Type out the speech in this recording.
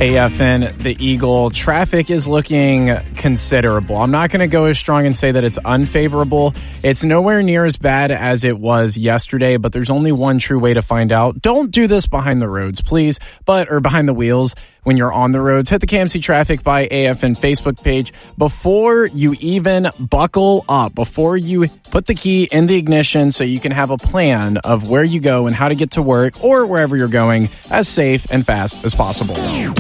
AFN, the Eagle, traffic is looking considerable. I'm not going to go as strong and say that it's unfavorable. It's nowhere near as bad as it was yesterday, but there's only one true way to find out. Don't do this behind the roads, please, or behind the wheels when you're on the roads. Hit the KMC Traffic by AFN Facebook page before you even buckle up, before you put the key in the ignition so you can have a plan of where you go and how to get to work or wherever you're going as safe and fast as possible.